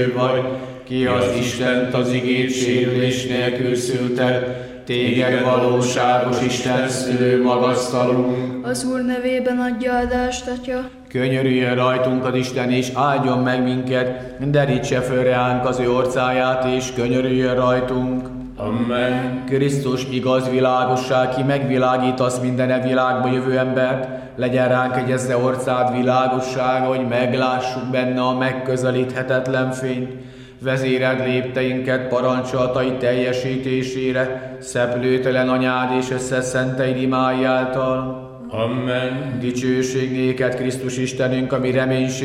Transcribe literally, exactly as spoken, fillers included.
vagy, ki az Istent az igét sérülés nélkül szülte, téged valóságos Isten szülő magasztalunk. Az Úr nevében adja adást, Atya. Könyörüljön rajtunk az Isten, és áldjon meg minket, derítse föl reánk az ő orcáját, és könyörüljön rajtunk. Amen. Krisztus igaz világosság, ki megvilágítasz minden e világba jövő embert, legyen ránk egyezze orcád világossága, hogy meglássuk benne a megközelíthetetlen fényt. Vezéred lépteinket parancsolatai teljesítésére, szeplőtelen anyád és összeszenteid imái által. Amen. Dicsőség néked, Krisztus Istenünk, ami reménység